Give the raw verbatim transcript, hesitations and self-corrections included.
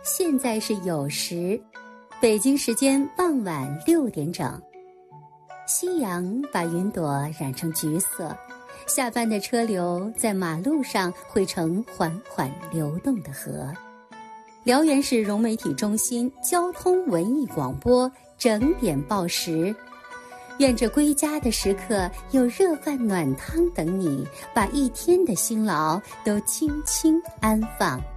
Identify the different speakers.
Speaker 1: 现在是酉时，北京时间傍晚六点整。夕阳把云朵染成橘色，下班的车流在马路上汇成缓缓流动的河。辽源市融媒体中心交通文艺广播整点报时，愿这归家的时刻有热饭暖汤等你，把一天的辛劳都轻轻安放。